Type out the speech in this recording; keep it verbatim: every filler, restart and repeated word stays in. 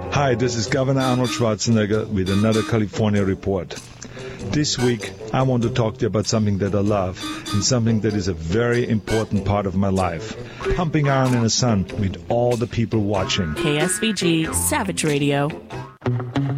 Hi, this is Governor Arnold Schwarzenegger with another California report. This week, I want to talk to you about something that I love and something that is a very important part of my life. Pumping iron in the sun with all the people watching. K S V G Savage Radio.